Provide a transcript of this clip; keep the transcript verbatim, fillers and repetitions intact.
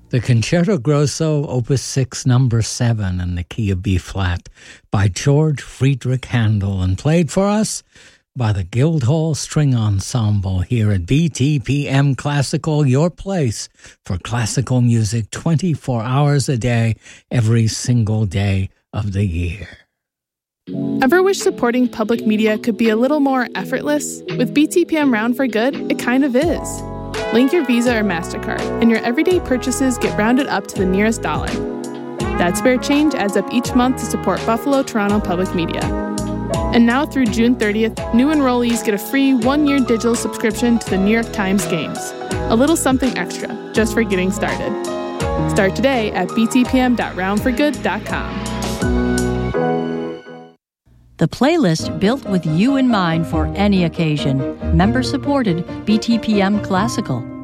The Concerto Grosso, Opus six, Number seven, in the key of B flat, by George Friedrich Handel, and played for us by the Guildhall String Ensemble here at B T P M Classical, your place for classical music twenty-four hours a day, every single day of the year. Ever wish supporting public media could be a little more effortless? With B T P M Round for Good, it kind of is. Link your Visa or MasterCard, and your everyday purchases get rounded up to the nearest dollar. That spare change adds up each month to support Buffalo Toronto Public Media. And now through June thirtieth, new enrollees get a free one-year digital subscription to the New York Times Games. A little something extra, just for getting started. Start today at b t p m dot round for good dot com. The playlist built with you in mind for any occasion. Member-supported B T P M Classical.